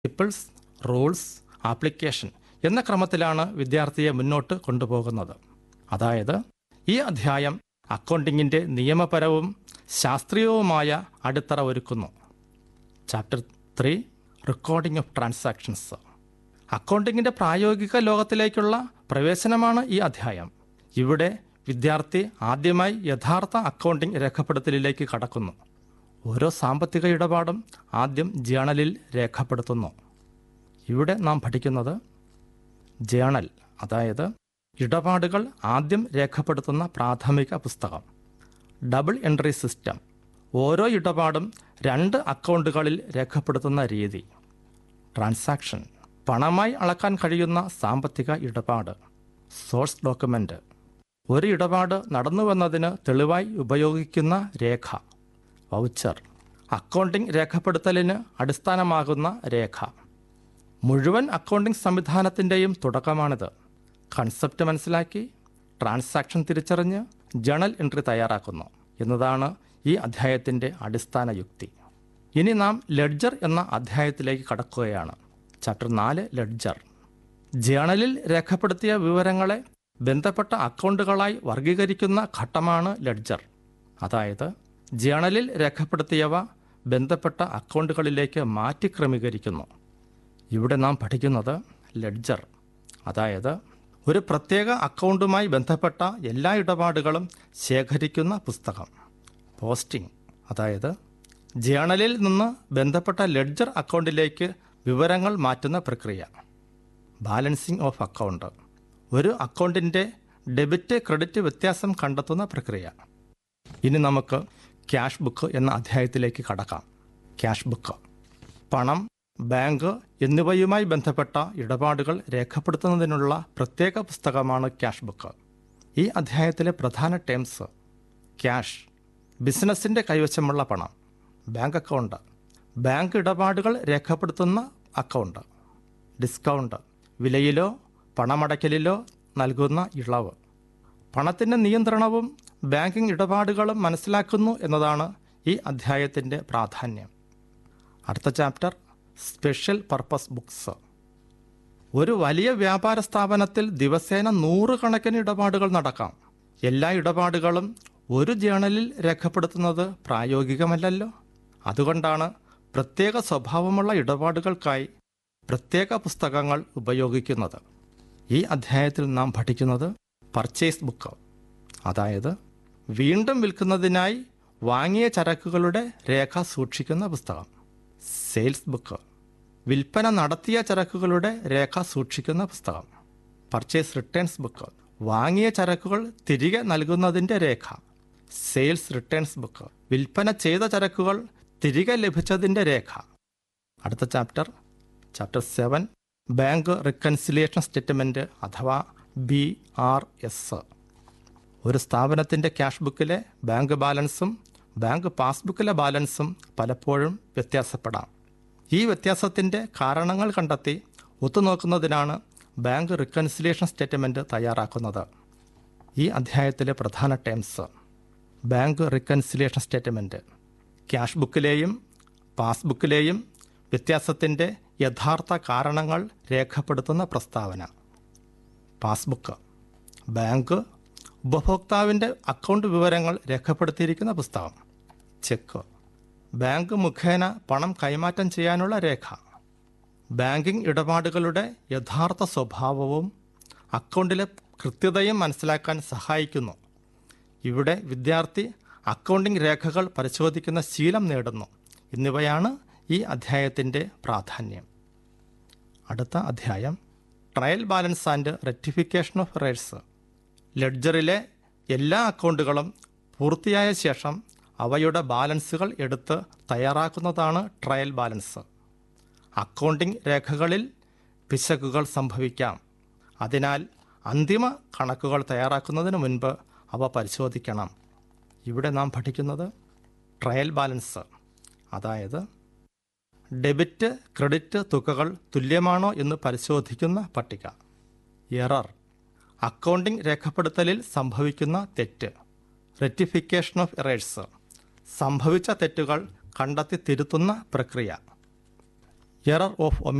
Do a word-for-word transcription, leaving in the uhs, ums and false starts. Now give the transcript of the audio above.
Principles, rules, application എന്ന ക്രമത്തിലാണ് വിദ്യാർത്ഥിയെ മുന്നോട്ട് കൊണ്ടുപോകുന്നത്. അതായത് ഈ അധ്യായം അക്കൗണ്ടിങ്ങിൻ്റെ നിയമപരവും ശാസ്ത്രീയവുമായ അടിത്തറ ഒരുക്കുന്നു. Chapter three recording of transactions. അക്കൗണ്ടിങ്ങിൻ്റെ പ്രായോഗിക ലോകത്തിലേക്കുള്ള പ്രവേശനമാണ് ഈ അധ്യായം. ഇവിടെ വിദ്യാർത്ഥി ആദ്യമായി യഥാർത്ഥ അക്കൗണ്ടിംഗ് രേഖപ്പെടുത്തലിലേക്ക് കടക്കുന്നു. ഓരോ സാമ്പത്തിക ഇടപാടും ആദ്യം ജേണലിൽ രേഖപ്പെടുത്തുന്നു. ഇവിടെ നാം പഠിക്കുന്നത് ജേണൽ, അതായത് ഇടപാടുകൾ ആദ്യം രേഖപ്പെടുത്തുന്ന പ്രാഥമിക പുസ്തകം. ഡബിൾ എൻട്രി സിസ്റ്റം, ഓരോ ഇടപാടും രണ്ട് അക്കൗണ്ടുകളിൽ രേഖപ്പെടുത്തുന്ന രീതി. ട്രാൻസാക്ഷൻ, പണമായി അളക്കാൻ കഴിയുന്ന സാമ്പത്തിക ഇടപാട്. സോഴ്സ് ഡോക്യുമെൻ്റ്, ഒരു ഇടപാട് നടന്നുവെന്നതിന് തെളിവായി ഉപയോഗിക്കുന്ന രേഖ. വൗച്ചർ, അക്കൗണ്ടിംഗ് രേഖപ്പെടുത്തലിന് അടിസ്ഥാനമാകുന്ന രേഖ. മുഴുവൻ അക്കൗണ്ടിംഗ് സംവിധാനത്തിൻ്റെയും തുടക്കമാണിത്. കൺസെപ്റ്റ് മനസ്സിലാക്കി ട്രാൻസാക്ഷൻ തിരിച്ചറിഞ്ഞ് ജേണൽ എൻട്രി തയ്യാറാക്കുന്നു എന്നതാണ് ഈ അധ്യായത്തിൻ്റെ അടിസ്ഥാന യുക്തി. ഇനി നാം ലെഡ്ജർ എന്ന അധ്യായത്തിലേക്ക് കടക്കുകയാണ്. ചാപ്റ്റർ നാല് ലെഡ്ജർ. ജേണലിൽ രേഖപ്പെടുത്തിയ വിവരങ്ങളെ ബന്ധപ്പെട്ട അക്കൗണ്ടുകളായി വർഗീകരിക്കുന്ന ഘട്ടമാണ് ലെഡ്ജർ. അതായത് ജേണലിൽ രേഖപ്പെടുത്തിയവ ബന്ധപ്പെട്ട അക്കൗണ്ടുകളിലേക്ക് മാറ്റി ക്രമീകരിക്കുന്നു. ഇവിടെ നാം പഠിക്കുന്നത് ലെഡ്ജർ, അതായത് ഒരു പ്രത്യേക അക്കൗണ്ടുമായി ബന്ധപ്പെട്ട എല്ലാ ഇടപാടുകളും ശേഖരിക്കുന്ന പുസ്തകം. പോസ്റ്റിംഗ്, അതായത് ജേണലിൽ നിന്ന് ബന്ധപ്പെട്ട ലെഡ്ജർ അക്കൗണ്ടിലേക്ക് വിവരങ്ങൾ മാറ്റുന്ന പ്രക്രിയ. ബാലൻസിംഗ് ഓഫ് അക്കൗണ്ട്, ഒരു അക്കൗണ്ടിൻ്റെ ഡെബിറ്റ് ക്രെഡിറ്റ് വ്യത്യാസം കണ്ടെത്തുന്ന പ്രക്രിയ. ഇനി നമുക്ക് ക്യാഷ് ബുക്ക് എന്ന അധ്യായത്തിലേക്ക് കടക്കാം. ക്യാഷ് ബുക്ക്, പണം, ബാങ്ക് എന്നിവയുമായി ബന്ധപ്പെട്ട ഇടപാടുകൾ രേഖപ്പെടുത്തുന്നതിനുള്ള പ്രത്യേക പുസ്തകമാണ് ക്യാഷ് ബുക്ക്. ഈ അധ്യായത്തിലെ പ്രധാന ടേംസ്: ക്യാഷ്, ബിസിനസ്സിൻ്റെ കൈവശമുള്ള പണം. ബാങ്ക് അക്കൗണ്ട്, ബാങ്ക് ഇടപാടുകൾ രേഖപ്പെടുത്തുന്ന അക്കൗണ്ട്. ഡിസ്കൗണ്ട്, വിലയിലോ പണമടയ്ക്കലിലോ നൽകുന്ന ഇളവ്. പണത്തിൻ്റെ നിയന്ത്രണവും ബാങ്കിംഗ് ഇടപാടുകളും മനസ്സിലാക്കുന്നു എന്നതാണ് ഈ അധ്യായത്തിൻ്റെ പ്രാധാന്യം. അടുത്ത ചാപ്റ്റർ സ്പെഷ്യൽ പർപ്പസ് ബുക്സ്. ഒരു വലിയ വ്യാപാര സ്ഥാപനത്തിൽ ദിവസേന നൂറുകണക്കിന് ഇടപാടുകൾ നടക്കാം. എല്ലാ ഇടപാടുകളും ഒരു ജേണലിൽ രേഖപ്പെടുത്തുന്നത് പ്രായോഗികമല്ലല്ലോ. അതുകൊണ്ടാണ് പ്രത്യേക സ്വഭാവമുള്ള ഇടപാടുകൾക്കായി പ്രത്യേക പുസ്തകങ്ങൾ ഉപയോഗിക്കുന്നത്. ഈ അധ്യായത്തിൽ നാം പഠിക്കുന്നത് പർച്ചേസ് ബുക്ക്, അതായത് വീണ്ടും വിൽക്കുന്നതിനായി വാങ്ങിയ ചരക്കുകളുടെ രേഖ സൂക്ഷിക്കുന്ന പുസ്തകം. സെയിൽസ് ബുക്ക്, വിൽപ്പന നടത്തിയ ചരക്കുകളുടെ രേഖ സൂക്ഷിക്കുന്ന പുസ്തകം. പർച്ചേസ് റിട്ടേൺസ് ബുക്ക്, വാങ്ങിയ ചരക്കുകൾ തിരികെ നൽകുന്നതിൻ്റെ രേഖ. സെയിൽസ് റിട്ടേൺസ് ബുക്ക്, വിൽപ്പന ചെയ്ത ചരക്കുകൾ തിരികെ ലഭിച്ചതിൻ്റെ രേഖ. അടുത്ത chapter chapter seven bank reconciliation statement അഥവാ ബി ആർ എസ്. ഒരു സ്ഥാപനത്തിൻ്റെ ക്യാഷ് ബുക്കിലെ ബാങ്ക് ബാലൻസും ബാങ്ക് പാസ്ബുക്കിലെ ബാലൻസും പലപ്പോഴും വ്യത്യാസപ്പെടാം. ഈ വ്യത്യാസത്തിൻ്റെ കാരണങ്ങൾ കണ്ടെത്തി ഒത്തുനോക്കുന്നതിനാണ് ബാങ്ക് റിക്കൺസിലിയേഷൻ സ്റ്റേറ്റ്മെൻറ്റ് തയ്യാറാക്കുന്നത്. ഈ അധ്യായത്തിലെ പ്രധാന terms: bank reconciliation statement, cash ബുക്കിലെയും പാസ്ബുക്കിലെയും വ്യത്യാസത്തിൻ്റെ യഥാർത്ഥ കാരണങ്ങൾ രേഖപ്പെടുത്തുന്ന പ്രസ്താവന. പാസ്ബുക്ക്, ബാങ്ക് ഉപഭോക്താവിൻ്റെ അക്കൗണ്ട് വിവരങ്ങൾ രേഖപ്പെടുത്തിയിരിക്കുന്ന പുസ്തകം. ചെക്ക്, ബാങ്ക് മുഖേന പണം കൈമാറ്റം ചെയ്യാനുള്ള രേഖ. ബാങ്കിംഗ് ഇടപാടുകളുടെ യഥാർത്ഥ സ്വഭാവവും അക്കൗണ്ടിലെ കൃത്യതയും മനസ്സിലാക്കാൻ സഹായിക്കുന്നു. ഇവിടെ വിദ്യാർത്ഥി അക്കൗണ്ടിംഗ് രേഖകൾ പരിശോധിക്കുന്ന ശീലം നേടുന്നു. എന്നിവയാണ് ഈ അധ്യായത്തിൻ്റെ പ്രാധാന്യം. അടുത്ത അധ്യായം trial balance and rectification of errors. ലെഡ്ജറിലെ എല്ലാ അക്കൗണ്ടുകളും പൂർത്തിയായ ശേഷം അവയുടെ ബാലൻസുകൾ എടുത്ത് തയ്യാറാക്കുന്നതാണ് ട്രയൽ ബാലൻസ്. അക്കൗണ്ടിംഗ് രേഖകളിൽ പിശകുകൾ സംഭവിക്കാം. അതിനാൽ അന്തിമ കണക്കുകൾ തയ്യാറാക്കുന്നതിന് മുൻപ് അവ പരിശോധിക്കണം. ഇവിടെ നാം പഠിക്കുന്നത് ട്രയൽ ബാലൻസ്, അതായത് ഡെബിറ്റ് ക്രെഡിറ്റ് തുകകൾ തുല്യമാണോ എന്ന് പരിശോധിക്കുന്ന പട്ടിക. എറർ, അക്കൗണ്ടിംഗ് രേഖപ്പെടുത്തലിൽ സംഭവിക്കുന്ന തെറ്റ്. റെക്ടിഫിക്കേഷൻ ഓഫ് എറേഴ്സ്, സംഭവിച്ച തെറ്റുകൾ കണ്ടെത്തി തിരുത്തുന്ന പ്രക്രിയ. Error of